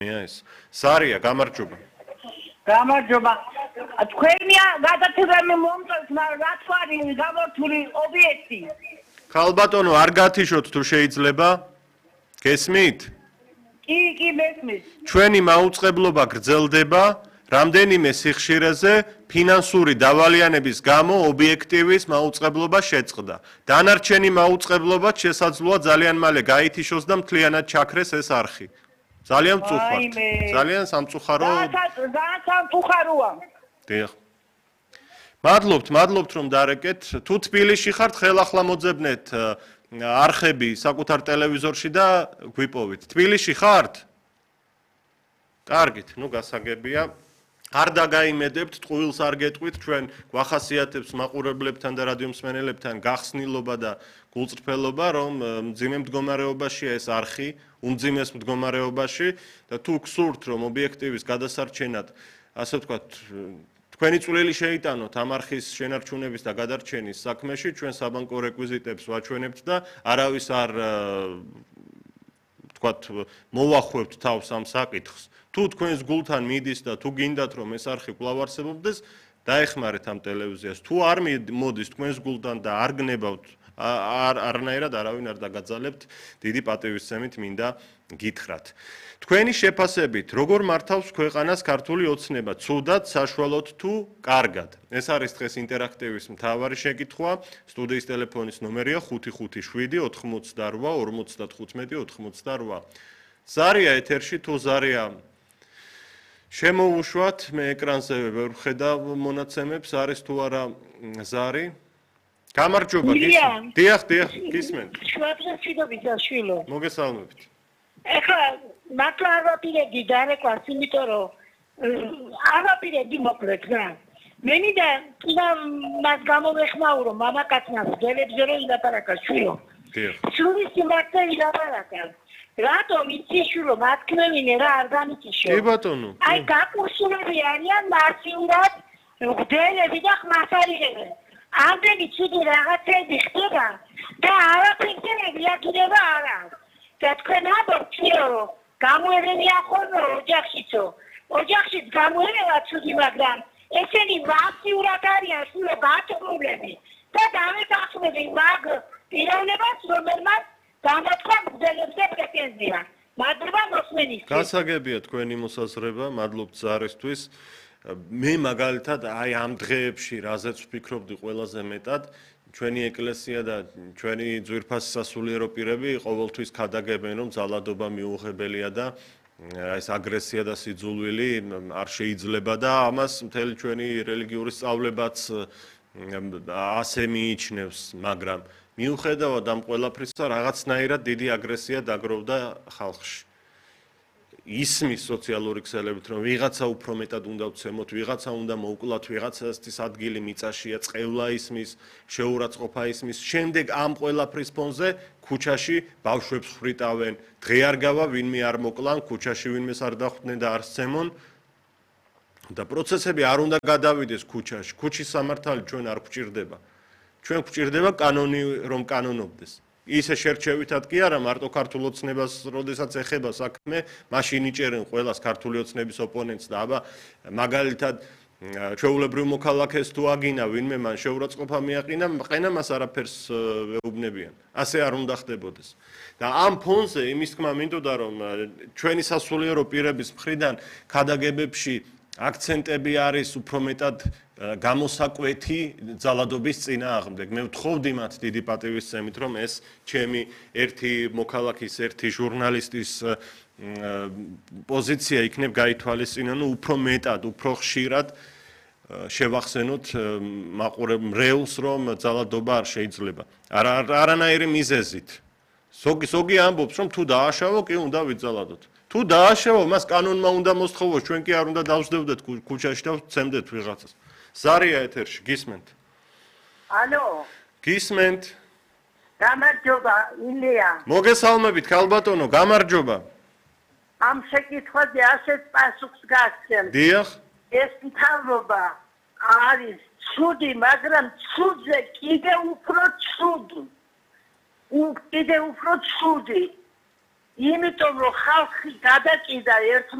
ეს სარია გამარჯობა გამარჯობა თქვენია გადათვლები მომწონს მაგრამ რა თვარი გამორთული ობიექტი ქალბატონო არ გათიშოთ თუ შეიძლება გესმით კი მესმის ჩვენი მაუწყებლობა გრძელდება რამდენიმე სიხშირეზე ფინანსური დავალიანების გამო ობიექტივის მაუწყებლობა შეწყდა დანარჩენი მაუწყებლობაც შესაძლოა ძალიან მალე გაითიშოს და მთლიანად ჩაქრეს ეს არხი ძალიან მწუხართ ძალიან სამწუხარო სამწუხაროა დიახ მადლობთ რომ დარეკეთ თუ თბილისში ხართ ხელახლა მოძებნეთ არხები საკუთარ ტელევიზორში და გვიპოვით თბილისში ხართ კარგით ნუ გასაგებია არ დაგაიმედებთ ტყუილს არ გეტყვით ჩვენ გვახასიათებს მაყურებლებთან და რადიო მსმენელებთან გახსნილობა და გულწრფელობა რომ მძიმე მდგომარეობაშია ეს არხი უმძიმეს მდგომარეობაში და თუ გსურთ რომ ობიექტივის გადასარჩენად ასე ვთქვათ თქვენი წვლილი შეიტანოთ ამ არხის შენარჩუნების და გადარჩენის საქმეში ჩვენ საბანკო რეკვიზიტებს ვაჩვენებთ და არავის არ ვთქვათ მოვახვევთ თავს ამ საკითხს თუ თქვენს გულთან მიდის და თუ გინდათ რომ ეს არხი კვლავ არსებობდეს დაეხმარეთ ამ ტელევიზიას თუ არ მოდის თქვენს გულთან და არ გნებავთ არნაირად არავინ არ დაგაძალებთ დიდი პატივისცემით მინდა გითხრათ თქვენი შეფასებით როგორ მართავს ქვეყანას ქართული ოცნება ცუდად საშუალოდ თუ კარგად ეს არის დღეს ინტერაქტივის მთავარი შეკითხვა სტუდიის ტელეფონის ნომერია 557 88 55 ზარია ეთერში თუ ზარია შემოუშვათ მე ეკრანზე ვერ ვხედავ მონაცემებს არის თუ არა ზარი გამარჯობა დიახ გისმენთ შუადღესიდობით შვილო მოგესალმებით ეხლა მართლა არ ვაპირებდი დარეკვას იმიტომ რომ არ ვაპირებდი მოკლედ რა მე მინდა კიდე მას გამოვეხმაურო მამაკაცნას გელებზე რომ ილაპარაკა შვილო დიახ სულის სიმართლე ილაპარაკა რატომ იცი შვილო მათქმევინე რა არ გამიწიშო კი ბატონო აი გაკურსულები არიან მასიურად გდელები და ხმასარიღები ამდენი ცუდი რაღაცები ხდება და არაფერი აკიდება არა და თქვენ ამბობთ რომ გამოერევია ხოლმე ოჯახშიც გამოერევა ცუდი მაგრამ ესენი მასიურად არიან სულ ბატონები და დამეთანხმები მაგ პიროვნებას რომელმაც გამოთქვა გდელებზე პრეტენზია მადლობა მოსმენისთვის გასაგებია თქვენი მოსაზრება მადლობთ ზარისთვის მე მაგალითად აი ამ დღეებში რაზეც ვფიქრობდი ყველაზე მეტად ჩვენი ეკლესია და ჩვენი ძვირფასი სასულიერო პირები ყოველთვის ქადაგებენ რომ ძალადობა მიუღებელია და ეს აგრესია და სიძულვილი არ შეიძლება და ამას მთელი ჩვენი რელიგიური სწავლებაც ასე მიიჩნევს მაგრამ მიუხედავად ამ ყველაფრისა რაღაცნაირად დიდი აგრესია დაგროვდა ხალხში ისმის სოციალური ქსელებით რომ ვიღაცა უფრო მეტად უნდა ვცემოთ, ვიღაცა უნდა მოუკლათ, ვიღაცასთვის ადგილი მიწაშია, წყევლა ისმის, შეურაცხყოფა ისმის. შემდეგ ამ ყველაფრის ფონზე ქუჩაში ბავშვებს ხრიტავენ. დღე არ გავა, ვინმე არ მოკლან, ქუჩაში ვინმეს არ დახვდნენ და არ სცემონ. და პროცესები არ უნდა გადავიდეს ქუჩაში. ქუჩის სამართალი ჩვენ არ გვჭირდება. ჩვენ გვჭირდება კანონი რომ კანონობდეს. ისე შერჩევითად კი არა მარტო ქართულ ოცნებას, როდესაც ეხება საქმე, მაშინ იჭერენ ყველას ქართული ოცნების ოპონენტს და აბა მაგალითად ჩვეულებრივ მოქალაქეს თუ აგინა, ვინმე მან შეურაცხყოფა მიაყინა, ყენა მას არაფერს ეუბნებიან. ასე არ უნდა ხდებოდეს. და ამ ფონზე იმის თქმა მინდოდა რომ ჩვენი სასულიერო პირების მხრიდან ქადაგებებში აქცენტები არის უფრო მეტად გამოსაკვეთი ძალადობის წინააღმდეგ. მე ვთხოვდი მათ დიდი პატივისცემით, რომ ეს ჩემი ერთი მოქალაქის, ერთი ჟურნალისტის პოზიცია იქნებ გაითვალისწინონ, უფრო მეტად, უფრო ხშირად შევახსენოთ მრევლს, რომ ძალადობა არ შეიძლება. არანაირი მიზეზით. ზოგი ამბობს, რომ თუ დააშავო, კი უნდა ვიძალადოთ. თუ დააშავო, მას კანონმა უნდა მოსთხოვოს, ჩვენ კი არ უნდა დავსდევდეთ ქუჩაში და ვცემდეთ ვიღაცას. ზარია ეთერში, გისმენთ? ალო. გისმენთ? გამარჯობა, ილია. მოგესალმებით, ქალბატონო, გამარჯობა. ამ შეკითხვაზე ასეთ პასუხს გასცემ. დიახ. ეს მთავრობა არის ცუდი, მაგრამ ცუდზე კიდე უფრო ცუდი. კიდე უფრო ცუდი. იმიტომ რომ ხალხი გადაჭიდა ერთ